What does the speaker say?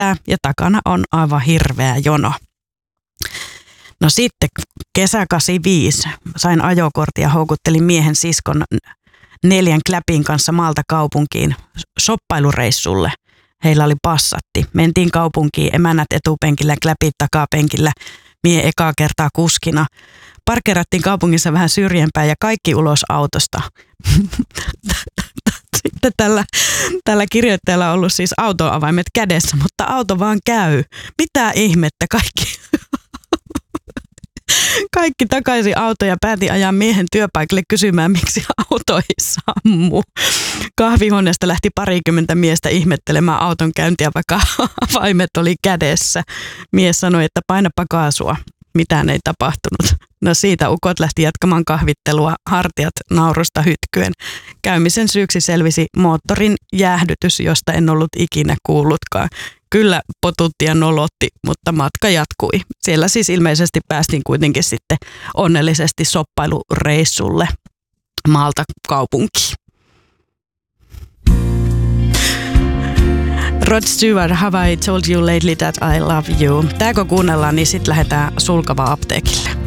kestää ja takana on aivan hirveä jono. No sitten kesä 85 sain ajokortin ja houkuttelin miehen siskon 4 kläpin kanssa maalta kaupunkiin shoppailureissulle. Heillä oli passatti. Mentiin kaupunkiin, emännät etupenkillä, kläpit takapenkillä, mie ekaa kertaa kuskina. Parkerattiin kaupungissa vähän syrjempään ja kaikki ulos autosta. Sitten tällä kirjoittajalla on ollut siis autoavaimet kädessä, mutta auto vaan käy. Mitä ihmettä, kaikki takaisin auto ja päätin ajaa miehen työpaikalle kysymään, miksi auto ei sammu. Kahvihuoneesta lähti 20 miestä ihmettelemään auton käyntiä, vaikka avaimet oli kädessä. Mies sanoi, että painapa kaasua. Mitään ei tapahtunut. No siitä ukot lähti jatkamaan kahvittelua, hartiat naurusta hytkyen. Käymisen syyksi selvisi moottorin jäähdytys, josta en ollut ikinä kuullutkaan. Kyllä potutti ja nolotti, mutta matka jatkui. Siellä siis ilmeisesti päästiin kuitenkin sitten onnellisesti shoppailureissulle maalta kaupunkiin. Rod Stewart, Have I Told You Lately That I Love You? Tää kun kuunnellaan, niin sitten lähdetään Sulkava apteekille.